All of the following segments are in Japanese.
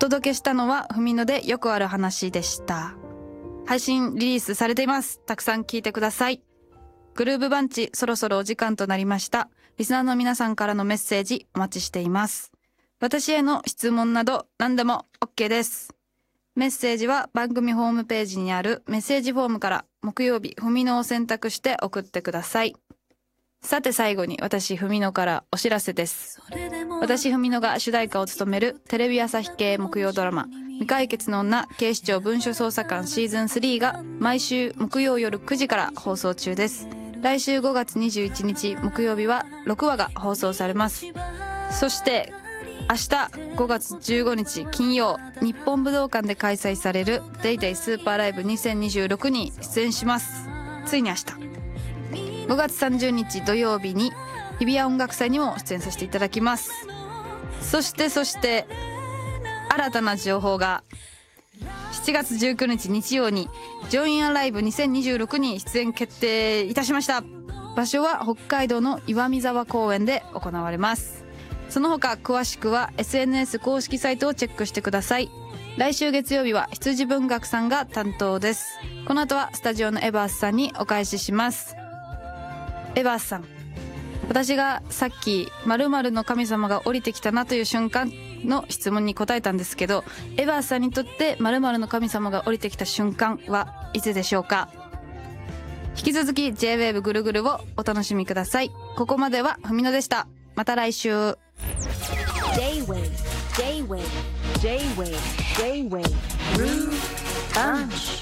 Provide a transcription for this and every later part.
届けしたのはふみのでよくある話でした。配信リリースされています。たくさん聞いてください。グルーブバンチ、そろそろお時間となりました。リスナーの皆さんからのメッセージお待ちしています。私への質問など何でも OK です。メッセージは番組ホームページにあるメッセージフォームから木曜日ふみのを選択して送ってください。さて最後に私ふみのからお知らせです。私ふみのが主題歌を務めるテレビ朝日系木曜ドラマ未解決の女警視庁文書捜査官シーズン3が毎週木曜夜9時から放送中です。来週5月21日木曜日は6話が放送されます。そして明日5月15日金曜日本武道館で開催されるデイデイスーパーライブ2026に出演します。ついに明日5月30日土曜日に日比谷音楽祭にも出演させていただきます。そして新たな情報が7月19日日曜にジョインアライブ2026に出演決定いたしました。場所は北海道の岩見沢公園で行われます。その他詳しくは SNS 公式サイトをチェックしてください。来週月曜日は羊文学さんが担当です。この後はスタジオのエバースさんにお返しします。エバースさん、私がさっき〇〇の神様が降りてきたなという瞬間の質問に答えたんですけど、エバースさんにとって〇〇の神様が降りてきた瞬間はいつでしょうか。引き続き J-WAVE ぐるぐるをお楽しみください。ここまではふみのでした。また来週。 J-WAVE J-WAVE J-WAVE J-WAVE Groove Bunch。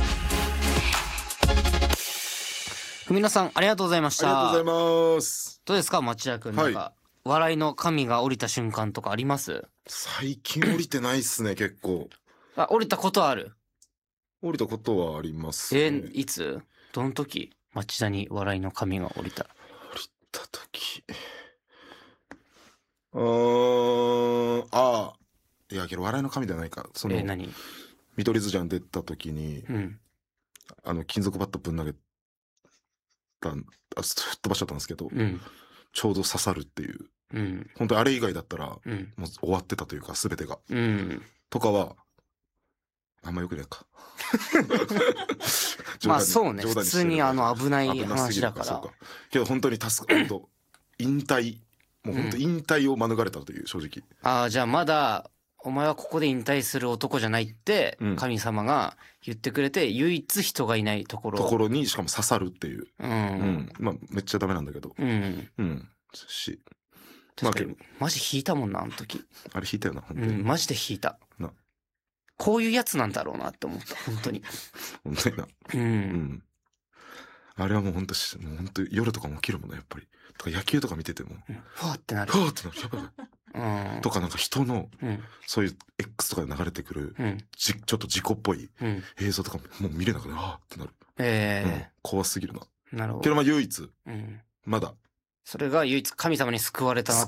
ふみのさんありがとうございました。 ありがとうございます。 どうですか町田くん、なんか笑いの神が降りた瞬間とかあります？ 最近降りてないっすね結構。 降りたことある？ 降りたことはありますね。 いつ？どの時町田に笑いの神が降りた？ 降りた時いやけど笑いの神ではないか。その何？ 見取り図じゃん出た時に、金属バットぶん投げた吹っ飛ばしちゃったんですけど、ちょうど刺さるっていう、本当にあれ以外だったら、もう終わってたというか全てが、とかはあんまよくないか。 まあそうね、普通に危ない話だから。 けど本当に引退、もう本当引退を免れたという、正直。 じゃあまだお前はここで引退する男じゃないって神様が言ってくれて、唯一人がいないところにしかも刺さるっていう、まあめっちゃダメなんだけど、 確かにマジ引いたもんな、あの時。 あれ引いたよな、本当に。 マジで引いたな。こういうやつなんだろうなって思った、本当に。 本当にな。あれはもう本当夜とかも起きるもんね、やっぱり。とか野球とか見てても、 ふわってなる。 やばい。とかなんか人のそういう X とかで流れてくるちょっと事故っぽい映像とかもう見れなくて、ってなる。怖すぎるな。 なるほど。 けどまあ唯一まだそれが唯一神様に救われたな